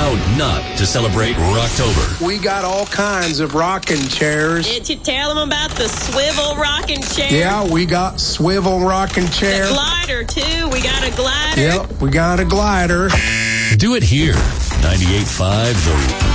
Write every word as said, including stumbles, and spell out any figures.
How not to celebrate Rocktober. We got all kinds of rocking chairs. Did you tell them about the swivel rocking chair? Yeah, we got swivel rocking chair. The glider, too. We got a glider. Yep, we got a glider. Do it here. ninety-eight point five The